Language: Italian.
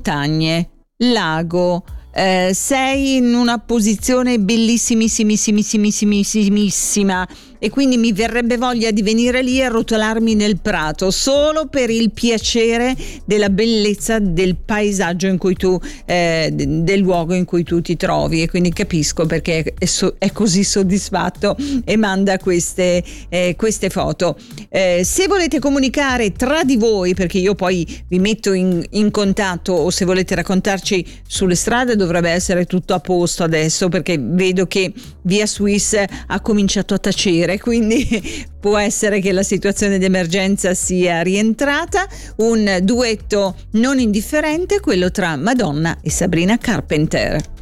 montagne, lago, sei in una posizione bellissimissimissima e quindi mi verrebbe voglia di venire lì e rotolarmi nel prato solo per il piacere della bellezza del paesaggio in cui tu del luogo in cui tu ti trovi, e quindi capisco perché è così soddisfatto e manda queste foto. Se volete comunicare tra di voi, perché io poi vi metto in contatto, o se volete raccontarci sulle strade, dovrebbe essere tutto a posto adesso, perché vedo che Via Swiss ha cominciato a tacere, quindi può essere che la situazione di emergenza sia rientrata. Un duetto non indifferente, quello tra Madonna e Sabrina Carpenter.